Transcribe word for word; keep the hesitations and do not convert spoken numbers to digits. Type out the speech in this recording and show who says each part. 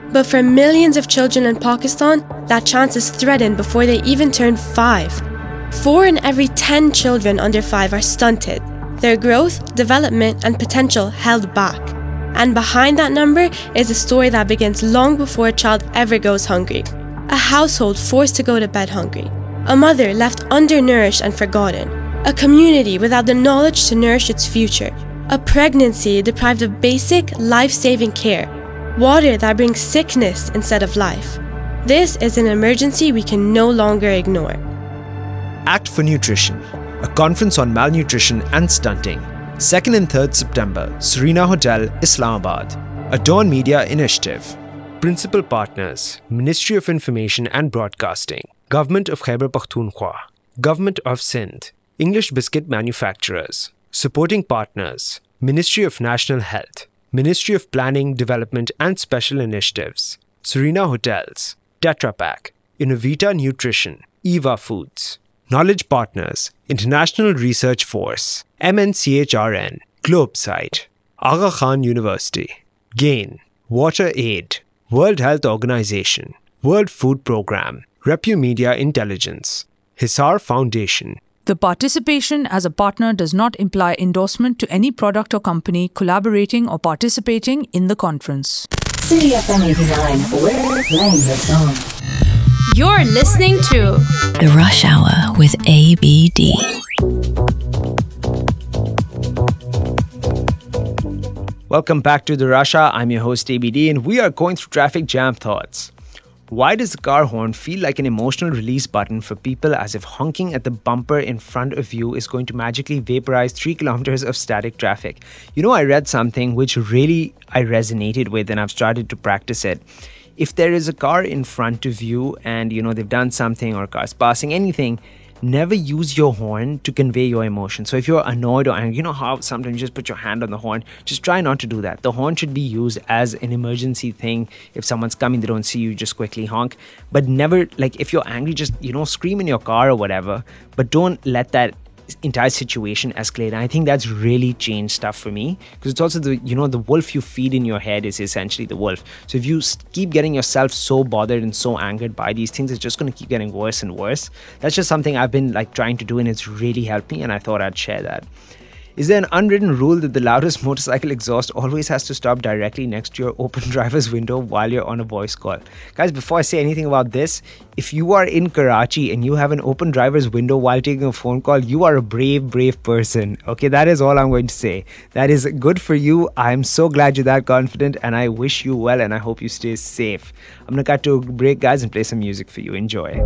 Speaker 1: But for millions of children in Pakistan, that chance is threatened before they even turn five. Four in every ten children under five are stunted, their growth, development, and potential held back. And behind that number is a story that begins long before a child ever goes hungry. A household forced to go to bed hungry. A mother left undernourished and forgotten. A community without the knowledge to nourish its future. A pregnancy deprived of basic, life-saving care. Water that brings sickness instead of life. This is an emergency we can no longer ignore.
Speaker 2: Act for Nutrition, a conference on malnutrition and stunting. second and third September, Serena Hotel, Islamabad. A Dawn Media initiative. Principal partners, Ministry of Information and Broadcasting, Government of Khyber Pakhtunkhwa, Government of Sindh, English Biscuit Manufacturers. Supporting partners, Ministry of National Health, Ministry of Planning, Development and Special Initiatives, Serena Hotels, Tetra Pak, Innovita Nutrition, Eva Foods. Knowledge partners, International Research Force, M N C H R N, Globesite, Aga Khan University, GAIN, Water Aid, World Health Organization, World Food Programme, Repu Media Intelligence, Hisar Foundation.
Speaker 3: The participation as a partner does not imply endorsement to any product or company collaborating or participating in the conference.
Speaker 4: City F M eighty-nine, we're playing the song.
Speaker 5: You're listening to
Speaker 6: The Rush Hour with A B D.
Speaker 2: Welcome back to The Rush Hour. I'm your host A B D and we are going through traffic jam thoughts. Why does the car horn feel like an emotional release button for people, as if honking at the bumper in front of you is going to magically vaporize three kilometers of static traffic? You know, I read something which really I resonated with and I've started to practice it. If there is a car in front of you and, you know, they've done something or cars passing, anything, never use your horn to convey your emotion. So if you're annoyed or angry, you know how sometimes you just put your hand on the horn, just try not to do that. The horn should be used as an emergency thing. If someone's coming, they don't see you, just quickly honk. But never, like, if you're angry, just, you know, scream in your car or whatever, but don't let that entire situation escalate. And I think that's really changed stuff for me, because it's also the, you know, the wolf you feed in your head is essentially the wolf. So if you keep getting yourself so bothered and so angered by these things, it's just going to keep getting worse and worse. That's just something I've been like trying to do, and it's really helped me, and I thought I'd share that. Is there an unwritten rule that the loudest motorcycle exhaust always has to stop directly next to your open driver's window while you're on a voice call? Guys, before I say anything about this, if you are in Karachi and you have an open driver's window while taking a phone call, you are a brave, brave person. Okay, that is all I'm going to say. That is good for you. I'm so glad you're that confident, and I wish you well, and I hope you stay safe. I'm going to cut to a break, guys, and play some music for you. Enjoy.